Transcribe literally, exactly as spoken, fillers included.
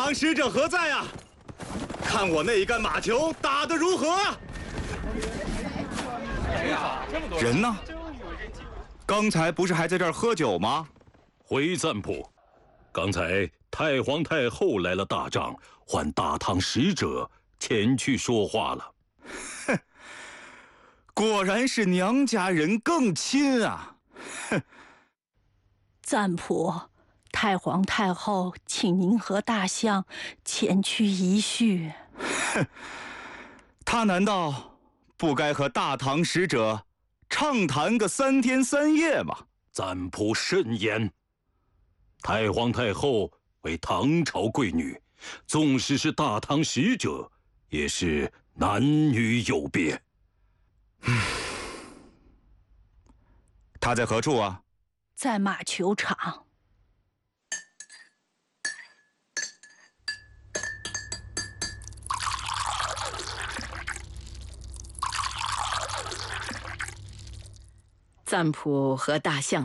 堂使者何在啊？看我那一杆马球打得如何啊？人呢？刚才不是还在这儿喝酒吗？ 回赞普，刚才太皇太后来了大帐，唤大唐使者前去说话了。 哼，果然是娘家人更亲啊！哼。 赞普，太皇太后请您和大相前去一叙。 哼，他难道不该和大唐使者畅谈个三天三夜吗？ 赞普慎言。太皇太后为唐朝贵女，纵使是大唐使者，也是男女有别。 嗯，他在何处啊？ 在马球场。 赞普和大相